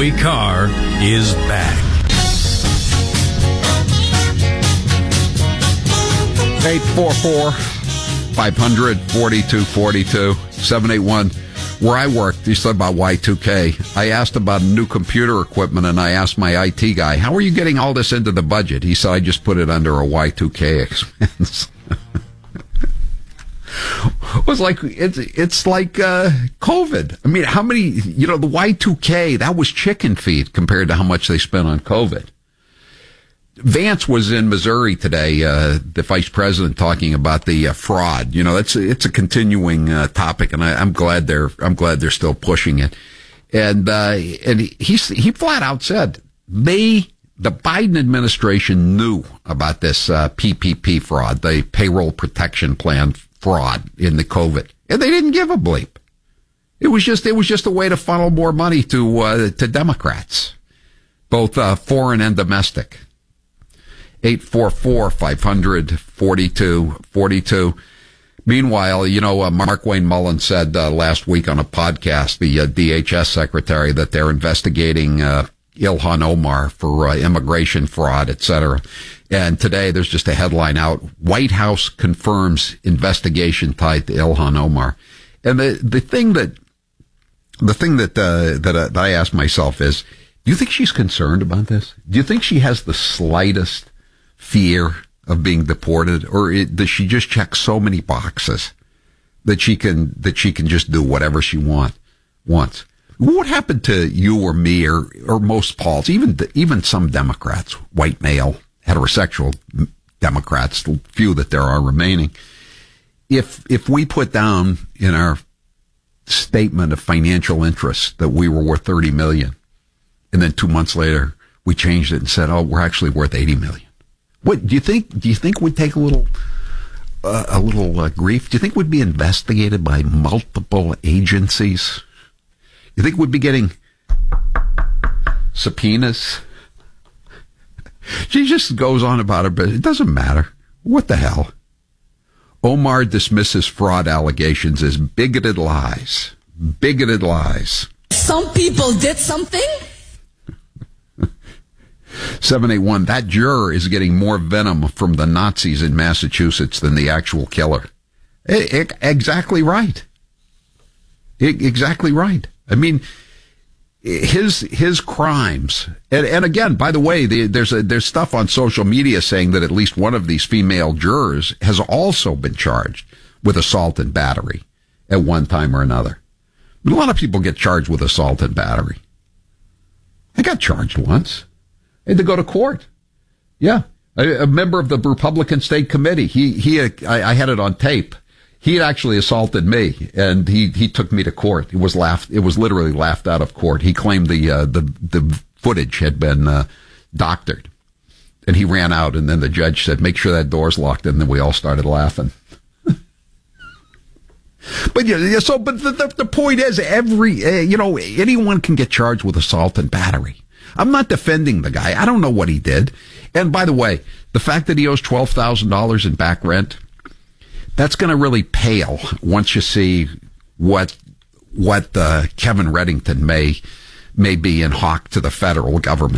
Joey Carr is back. 844-500-4242, 781. Where I worked, you said about Y2K. I asked about new computer equipment, and I asked my IT guy, how are you getting all this into the budget? He said, I just put it under a Y2K expense. It's like COVID. I mean, how many, the Y2K, that was chicken feed compared to how much they spent on COVID. Vance was in Missouri today, the vice president, talking about the fraud. It's a continuing topic, and I'm glad they're still pushing it. And he flat out said the Biden administration knew about this PPP fraud, the payroll protection plan fraud in the COVID, and they didn't give a bleep. It was just a way to funnel more money to Democrats, both foreign and domestic. 844-500-4242. Meanwhile, Mark Wayne Mullen said last week on a podcast, the DHS secretary, that they're investigating Ilhan Omar for immigration fraud, etc. And today there's just a headline out: White House confirms investigation tied to Ilhan Omar. And the thing that I ask myself is, do you think she's concerned about this? Do you think she has the slightest fear of being deported, or does she just check so many boxes that she can just do whatever she wants? What would happen to you or me or most Pauls, even some Democrats, white male, heterosexual Democrats, the few that there are remaining, if we put down in our statement of financial interest that we were worth $30 million, and then 2 months later we changed it and said, oh, we're actually worth $80 million. What do you think we'd take a little grief? Do you think we'd be investigated by multiple agencies? You think we'd be getting subpoenas? She just goes on about her, but it doesn't matter. What the hell? Omar dismisses fraud allegations as bigoted lies. Bigoted lies. Some people did something? 781, that juror is getting more venom from the Nazis in Massachusetts than the actual killer. Exactly right. Exactly right. I mean, his crimes, and again, by the way, there's stuff on social media saying that at least one of these female jurors has also been charged with assault and battery at one time or another. A lot of people get charged with assault and battery. I got charged once. I had to go to court. Yeah. A member of the Republican State Committee. I had it on tape. He had actually assaulted me, and he took me to court. It was literally laughed out of court. He claimed the footage had been doctored, and he ran out, and then the judge said, make sure that door's locked, and then we all started laughing. But the point is, anyone can get charged with assault and battery. I'm not defending the guy. I don't know what he did. And by the way, the fact that he owes $12,000 in back rent, that's going to really pale once you see what Kevin Reddington may be in hock to the federal government.